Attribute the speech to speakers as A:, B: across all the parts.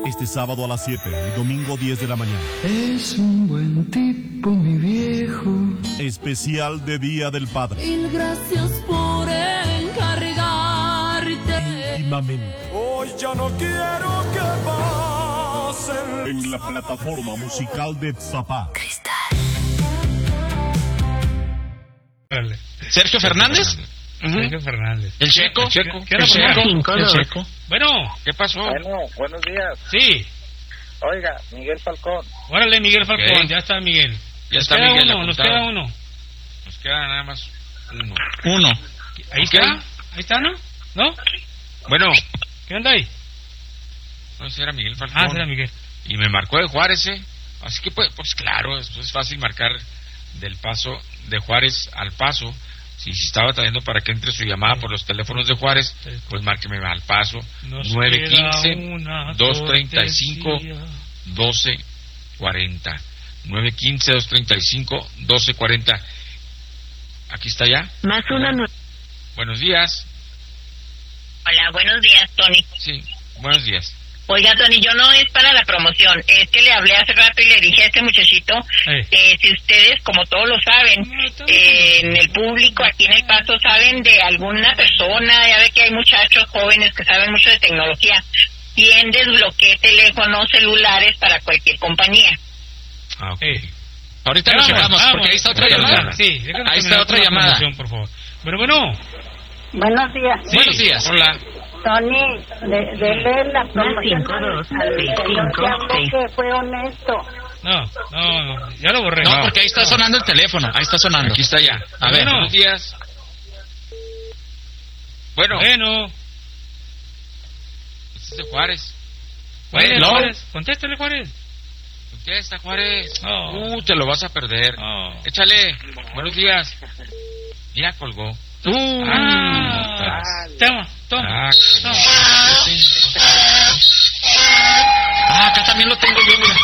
A: Este sábado a las 7 y domingo 10 de la mañana.
B: Es un buen tipo, mi viejo.
A: Especial de Día del Padre.
C: Mil gracias por encargarte.
A: Íntimamente.
D: Hoy ya no quiero que pasen.
A: En la plataforma musical de Zapá.
E: ¿Sergio Fernández?
F: Sergio Fernández.
E: ¿El Checo?
F: ¿Qué onda,
E: ¿El Checo?
F: Bueno,
E: ¿Qué pasó?
G: Bueno, buenos días.
F: sí.
G: Oiga, Miguel Falcón.
F: Órale, Miguel Falcón,
E: Ok.
F: ya está Miguel.
E: Ya
F: Nos
E: está
F: queda
E: Miguel
F: uno, nos
E: apuntado.
F: queda uno.
E: Nos queda nada más uno.
F: Ahí
E: Ok.
F: está, ¿no? ¿No?
E: Bueno,
F: ¿Qué onda ahí?
E: no sé, era Miguel Falcón.
F: Ah, será Miguel.
E: Y me marcó de Juárez, ¿eh? Así que, pues claro, es fácil marcar del Paso, de Juárez al Paso. Si estaba trayendo para que entre su llamada por los teléfonos de Juárez, pues márqueme al Paso.
F: Nos
E: 915-235-1240. 915-235-1240. Aquí está ya.
H: Más una.
E: Buenos días.
H: Hola, buenos días, Tony.
E: Sí, buenos días.
H: Oiga, Tony, yo no es para la promoción, es que le hablé hace rato y le dije a este muchachito, si ustedes, como todos lo saben, en el público, aquí en El Paso, saben de alguna persona, ya ve que hay muchachos jóvenes que saben mucho de tecnología, quien desbloquee teléfonos celulares para cualquier compañía.
E: Ah, ok.
F: Ya
E: Ahorita nos
F: vamos,
E: llamamos, porque ahí está otra llamada.
F: Sí, déjanos
E: Ahí
F: terminar
E: está otra
F: con la
E: llamada.
F: promoción, por favor. Bueno.
H: Buenos días.
F: Sí.
E: Buenos días. Hola.
H: Tony, dele la promoción al señor que habló, que fue honesto.
F: No, ya lo borré.
E: No, porque ahí está sonando el teléfono. Ahí está sonando. Aquí está ya. A ver,
F: Bueno.
E: buenos días. Bueno,
F: Bueno,
E: este es de Juárez.
F: Juárez,
E: Bueno.
F: contéstale, Juárez.
E: ¿Qué está, Juárez?
F: Oh.
E: Te lo vas a perder.
F: Oh.
E: Échale. Buenos días. Mira, colgó.
F: Toma.
E: Acá también lo tengo yo, mira.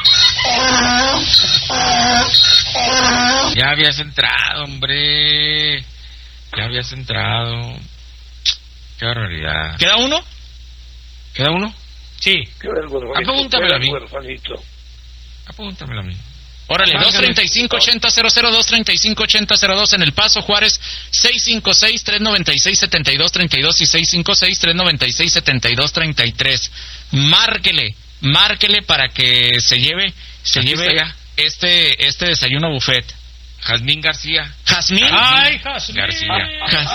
E: Ya habías entrado, hombre. Ya habías entrado. Qué barbaridad. ¿Queda uno? ¿Queda uno?
F: Sí.
E: Apúntamelo a mí. Apúntamelo a mí. Órale, 235-8000, 235-8002 en El Paso, Juárez, 656-396-7232 y 656-396-7233. Márquele para que se lleve este desayuno buffet. Jazmín García.
F: ¡Jazmín! ¡Ay, Jazmín!
E: García.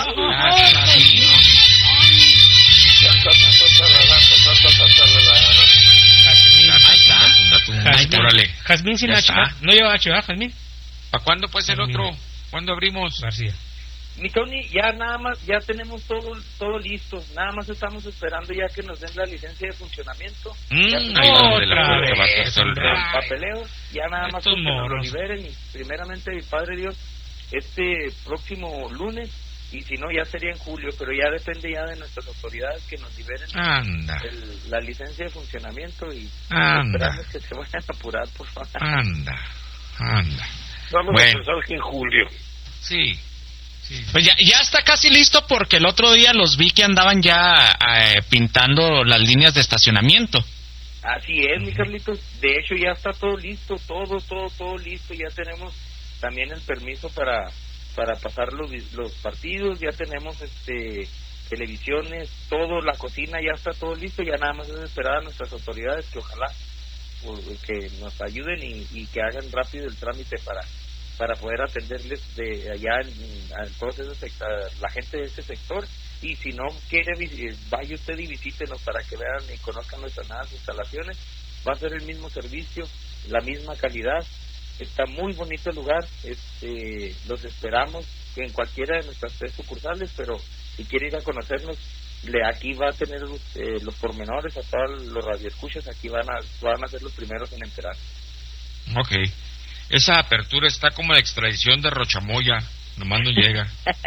E: Ahí está. Órale.
F: Jazmín sin
E: Ya
F: H.
E: está.
F: No lleva H, ¿verdad, Jazmín?
E: ¿Para cuándo puede ser
F: Jazmín.
E: otro? ¿Cuándo abrimos?
F: García.
G: Mi Tony, ya nada más, ya tenemos todo listo. Nada más estamos esperando ya que nos den la licencia de funcionamiento. Ya
E: Ahí
G: tenemos
E: va de la
F: otra
E: puerta, va a
F: vez,
E: estar el
F: hombre.
E: rol.
G: papeleo. Ya nada más
F: Estos
G: porque nos lo
F: morros.
G: liberen. Y primeramente, mi Padre Dios, este próximo lunes. Y si no, ya sería en julio. Pero ya depende ya de nuestras autoridades que nos liberen
E: Anda.
G: la licencia de funcionamiento. Y
E: Anda.
G: esperamos que se vayan a apurar, por favor.
E: Anda.
G: Vamos
E: Bueno.
G: a pensar que en julio.
E: Sí. Pues ya está casi listo porque el otro día los vi que andaban ya pintando las líneas de estacionamiento.
G: Así es, mi Carlitos. De hecho, ya está todo listo, todo listo. Ya tenemos también el permiso para pasar los partidos. Ya tenemos televisiones, todo, la cocina, ya está todo listo. Ya nada más es esperar a nuestras autoridades que ojalá que nos ayuden y que hagan rápido el trámite para poder atenderles de allá a todos esos la gente de este sector. Y si no quiere, vaya usted y visítenos para que vean y conozcan nuestras nuevas instalaciones. Va a ser el mismo servicio, la misma calidad. Está muy bonito el lugar. Los esperamos en cualquiera de nuestras 3 sucursales, pero si quiere ir a conocernos, aquí va a tener los pormenores a todos los radioescuchas. Aquí van a ser los primeros en enterar.
E: Ok. Esa apertura está como la extradición de Rochamoya. Nomás no llega.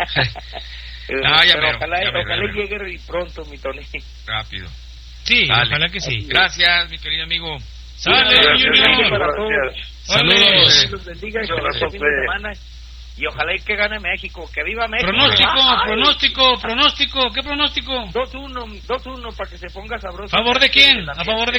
G: Pero ojalá llegue y pronto, mi Tony.
E: Rápido.
F: Sí,
E: Dale.
F: ojalá que sí.
E: Gracias, mi querido amigo.
F: ¡Sale, Junior!
G: Para todos.
E: Saludos.
G: Dios los bendiga y que pasen fin de semana. Y ojalá y que gane México. ¡Que viva México!
F: Pronóstico. ¿Qué pronóstico?
G: 2-1 para que se ponga sabroso.
F: ¿A favor de quién? ¿A favor de